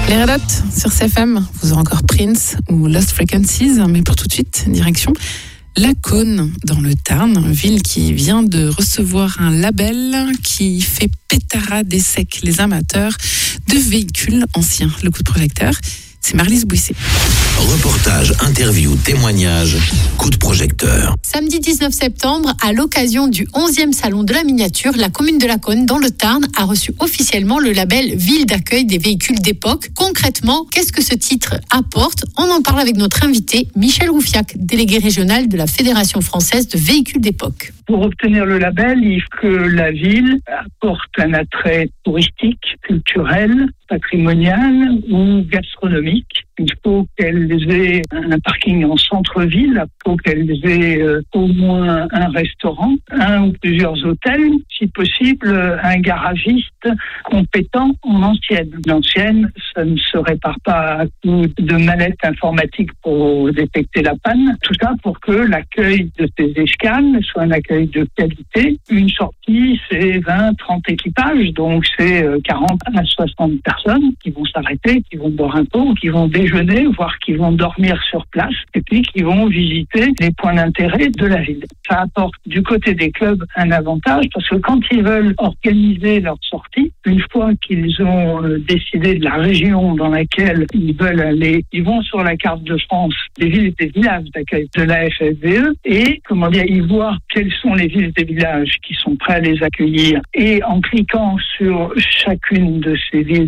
Les Red Hot sur CFM, vous aurez encore Prince ou Lost Frequencies, mais pour tout de suite, direction Laconne dans le Tarn, ville qui vient de recevoir un label qui fait pétarade et sec les amateurs de véhicules anciens. Le coup de projecteur, c'est Marlise Bouisset. Reportage, interview, témoignage, coup de projecteur. Samedi 19 septembre, à l'occasion du 11e salon de la miniature, la commune de Laconne, dans le Tarn, a reçu officiellement le label Ville d'accueil des véhicules d'époque. Concrètement, qu'est-ce que ce titre apporte ? On en parle avec notre invité, Michel Roufiac, délégué régional de la Fédération française de véhicules d'époque. Pour obtenir le label, il faut que la ville apporte un attrait touristique, culturel, patrimonial ou gastronomique. Il faut qu'elles aient un parking en centre-ville, il faut qu'elles aient au moins un restaurant, un ou plusieurs hôtels, si possible un garagiste compétent en ancienne. L'ancienne, ça ne se répare pas à coup de mallette informatique pour détecter la panne. Tout ça pour que l'accueil de ces escales soit un accueil de qualité. Une sortie, c'est 20-30 équipages, donc c'est 40 à 60 personnes qui vont s'arrêter, qui vont boire un pot, qui vont déjeuner, voire qui vont dormir sur place, et puis qui vont visiter les points d'intérêt de la ville. Ça apporte du côté des clubs un avantage, parce que quand ils veulent organiser leur sortie, une fois qu'ils ont décidé de la région dans laquelle ils veulent aller, ils vont sur la carte de France des villes et des villages d'accueil de la FFVE, et ils voient quelles sont les villes et villages qui sont prêts à les accueillir, et en cliquant sur chacune de ces villes